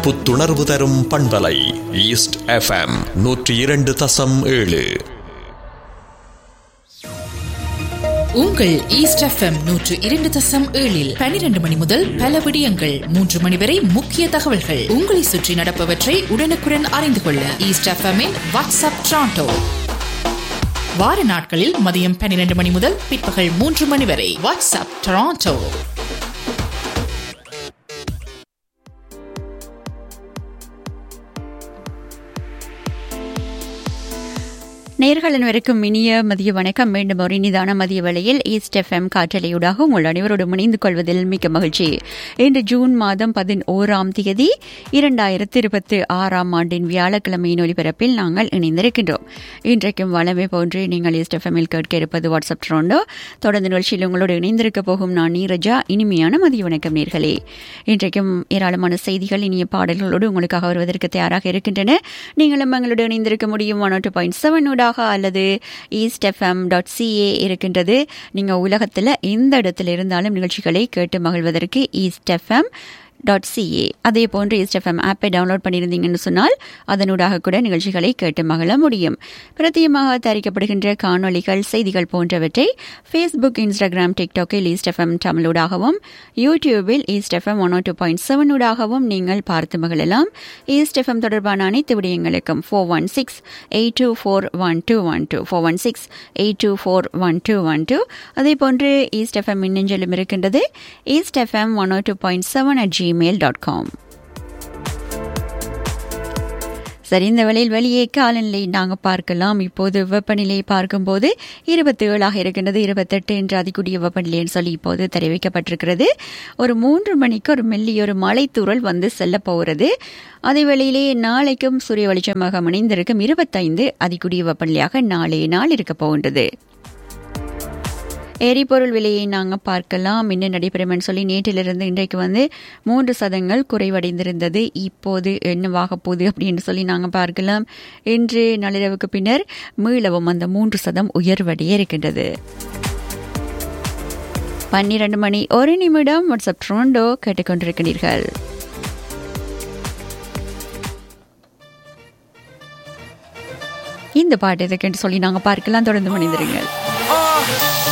புத்துணர்வு தரும் பண்பலை ஈஸ்ட் எஃப்எம் 102.7. உங்கள் ஈஸ்ட் எஃப்எம் 102.7 12 மணி முதல் பல விடயங்கள், 3 மணி வரை முக்கிய தகவல்கள், உங்களை சுற்றி நடப்பவற்றை உடனுக்குடன் அறிந்து கொள்ள ஈஸ்ட் எஃப்எம்மின் வாட்ஸ்அப் டொரண்டோ. வார நாட்களில் மதியம் 12 மணி முதல் பிற்பகல் 3 மணி வரை வாட்ஸ்அப் டொரண்டோ. நேயர்கள் அனைவருக்கும் இனிய மதிய வணக்கம். மீண்டும் ஒரு இனிதான மதிய வேளையில் ஈஸ்ட் எஃப்எம் காற்றலையூடாக உங்கள் அனைவரோடு இணைந்து கொள்வதில் மிக்க மகிழ்ச்சி. இன்று ஜூன் மாதம் 11ஆம் தேதி 2026 ஆண்டின் வியாழக்கிழமையின் ஒலிபரப்பில் நாங்கள் இணைந்திருக்கின்றோம். இன்றைக்கும் வளமை போன்று நீங்கள் ஈஸ்ட் எஃப்எம்மில் கேட்க இருப்பது வாட்ஸ்அப் டொரண்டோ. தொடர்ந்து நிகழ்ச்சியில் உங்களோடு இணைந்திருக்க போகும் நான் நீரஜா. இனிமையான மதிய வணக்கம் நேயர்களே. இன்றைக்கும் ஏராளமான செய்திகள், இனிய பாடல்களோடு உங்களுக்காக வருவதற்கு தயாராக இருக்கின்றன. நீங்களும் எங்களோடு இணைந்திருக்க முடியும் 102.7 அல்லது eastfm.ca இருக்கின்றது. நீங்க உலகத்துல எந்த இடத்துல இருந்தாலும் நிகழ்ச்சிகளை கேட்டு மகிழ்வதற்கு eastfm.ca. அதே போன்று ஈஸ்ட் எஃப்எம் ஆப்பை டவுன்லோட் பண்ணியிருந்தீங்கன்னு சொன்னால் அதனூடாக கூட நிகழ்ச்சிகளை கேட்டு மகிழ முடியும். பிரத்தியமாக தயாரிக்கப்படுகின்ற காணொலிகள், செய்திகள் போன்றவற்றை ஃபேஸ்புக், இன்ஸ்டாகிராம், டிக்டாக்கில் ஈஸ்ட் எஃப்எம் தமிழூடாகவும், யூடியூபில் ஈஸ்ட் எஃப்எம் 102.7 ஊடாகவும் நீங்கள் பார்த்து மகிழலாம். ஈஸ்ட் எஃப்எம் தொடர்பான அனைத்து விடயங்களுக்கும் 416-824-1212 416-824-1212. அதே போன்று ஈஸ்ட் எஃப்எம் மின்னஞ்சலும் இருக்கின்றது, eastfm102.7@gmail.com. சரி, இந்த வேளையில் வெளியே காலநிலை நாங்கள் பார்க்கலாம். இப்போது வெப்பநிலை பார்க்கும்போது 27 இருக்கின்றது. 28 என்று அதிகூடிய வெப்பநிலைன்னு சொல்லி இப்போது தெரிவிக்கப்பட்டிருக்கிறது. ஒரு 3 மணிக்கு ஒரு மெல்லிய ஒரு மழைத்தூறல் வந்து செல்ல போகிறது. அதே வேளையிலே நாளைக்கும் சூரிய வெளிச்சமாக இணைந்திருக்கும் 25 அதிகூடிய வெப்பநிலையாக நாளைய நாள் இருக்க போகின்றது. எரிபொருள் விலையை நாங்கள் பார்க்கலாம். என்ன நடைபெறும் சொல்லி நேற்றிலிருந்து இன்றைக்கு 3% குறைவடைந்திருந்தது. இப்போது என்னவாக போகுது அப்படின்னு சொல்லி நாங்கள் பார்க்கலாம். இன்று நள்ளிரவுக்கு பின்னர் மீளவும் அந்த 3% உயர்வடைய இருக்கின்றது. 12 மணி 1 நிமிடம். வாட்ஸ்அப் டொரண்டோ கேட்டுக்கொண்டிருக்கிறீர்கள். இந்த பாட்டு எதுக்குன்னு சொல்லி நாங்கள் பார்க்கலாம். தொடர்ந்து மணிந்திருங்கள்.